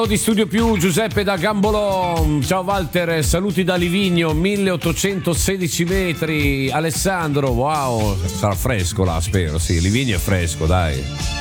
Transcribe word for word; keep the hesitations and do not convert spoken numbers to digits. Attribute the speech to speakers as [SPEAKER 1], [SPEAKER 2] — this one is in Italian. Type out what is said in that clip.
[SPEAKER 1] Di Studio Più, Giuseppe da Gambolò. Ciao Walter, saluti da Livigno, milleottocentosedici metri. Alessandro, wow, sarà fresco là, spero. Sì, Livigno è fresco, dai.